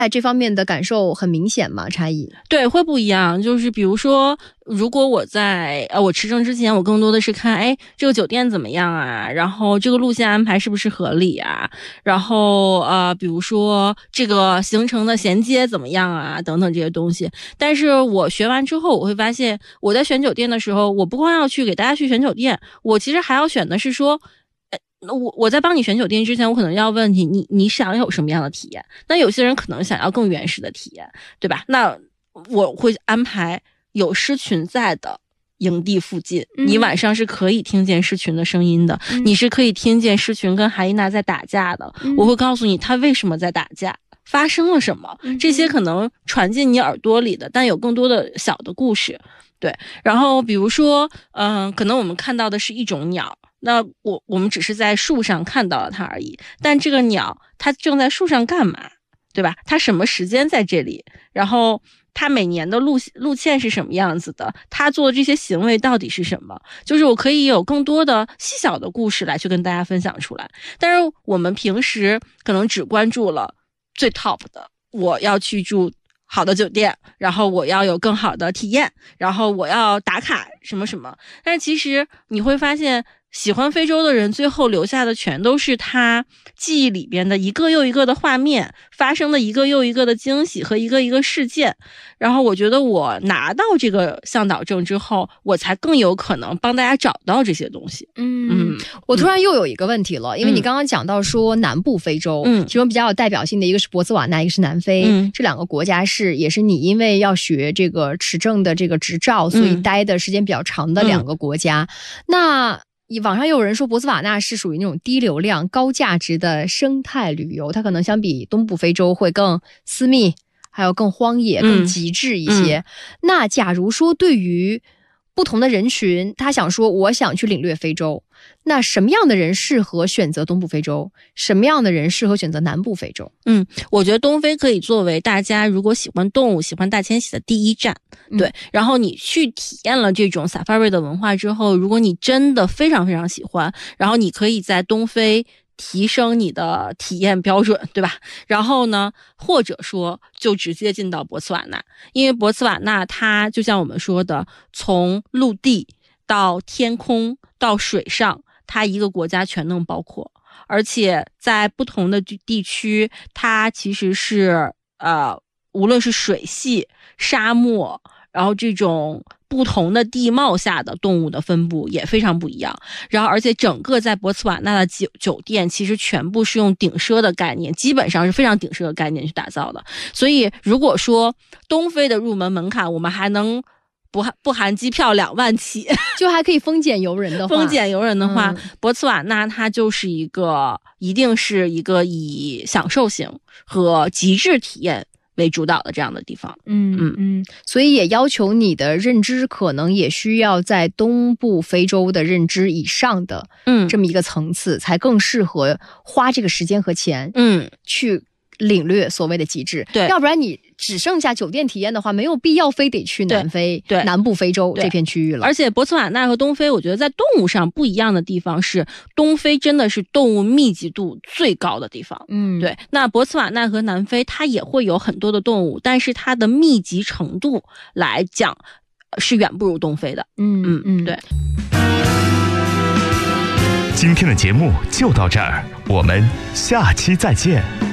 在这方面的感受很明显吗？差异？ 对，会不一样。就是比如说，如果我在我持证之前，我更多的是看，这个酒店怎么样啊？然后这个路线安排是不是合理啊？然后比如说这个行程的衔接怎么样啊？等等这些东西。但是我学完之后，我会发现我在选酒店的时候，我不光要去给大家去选酒店，我其实还要选的是说。我在帮你选酒店之前，我可能要问你想有什么样的体验？那有些人可能想要更原始的体验，对吧？那我会安排有狮群在的营地附近，你晚上是可以听见狮群的声音的，你是可以听见狮群跟海伊娜在打架的。我会告诉你他为什么在打架，发生了什么，这些可能传进你耳朵里的，但有更多的小的故事。对，然后比如说，可能我们看到的是一种鸟。那我们只是在树上看到了它而已，但这个鸟它正在树上干嘛，对吧？它什么时间在这里？然后它每年的路线是什么样子的？它做的这些行为到底是什么？就是我可以有更多的细小的故事来去跟大家分享出来。但是我们平时可能只关注了最 top 的，我要去住好的酒店，然后我要有更好的体验，然后我要打卡什么什么。但是其实你会发现，喜欢非洲的人最后留下的全都是他记忆里边的一个又一个的画面，发生的一个又一个的惊喜和一个一个事件。然后我觉得我拿到这个向导证之后，我才更有可能帮大家找到这些东西。 我突然又有一个问题了，因为你刚刚讲到说南部非洲，其中比较有代表性的一个是博茨瓦纳，一个是南非，这两个国家也是你因为要学这个持证的这个执照，所以待的时间比较长的两个国家。那网上有人说博茨瓦纳是属于那种低流量高价值的生态旅游，它可能相比东部非洲会更私密，还有更荒野更极致一些。那假如说对于不同的人群，他想说我想去领略非洲，那什么样的人适合选择东部非洲，什么样的人适合选择南部非洲？ 我觉得东非可以作为大家如果喜欢动物喜欢大迁徙的第一站。对，然后你去体验了这种 safari 的文化之后，如果你真的非常非常喜欢，然后你可以在东非提升你的体验标准，对吧？然后呢，或者说就直接进到博茨瓦纳，因为博茨瓦纳它就像我们说的，从陆地到天空到水上，它一个国家全能包括，而且在不同的地区，它其实是无论是水系、沙漠，然后这种不同的地貌下的动物的分布也非常不一样。然后而且整个在博茨瓦纳的酒店其实全部是用顶奢的概念，基本上是非常顶奢的概念去打造的。所以如果说东非的入门门槛我们还能不含机票2万起， 就还可以丰俭由人的话， 博茨瓦纳它就是一定是一个以享受型和极致体验为主导的这样的地方。 所以也要求你的认知可能也需要在东部非洲的认知以上的这么一个层次，才更适合花这个时间和钱去领略所谓的极致。 对， 要不然你只剩下酒店体验的话，没有必要非得去南非南部非洲这片区域了。 而且博茨瓦纳和东非我觉得在动物上不一样的地方是，东非真的是动物密集度最高的地方。对，那博茨瓦纳和南非它也会有很多的动物，但是它的密集程度来讲是远不如东非的。对。 今天的节目就到这儿，我们下期再见。